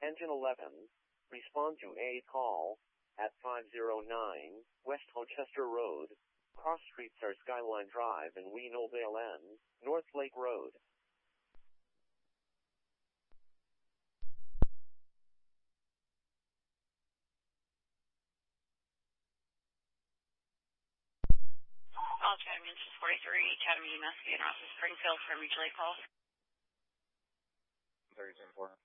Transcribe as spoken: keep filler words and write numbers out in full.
Engine eleven, respond to a call at five oh nine West Holchester Road. Cross streets are Skyline Drive and Weenovale N, North Lake Road. All Academy, this is forty-three, Academy, Muskie, and Ross Springfield from Mutual Aid Calls. thirty-two four.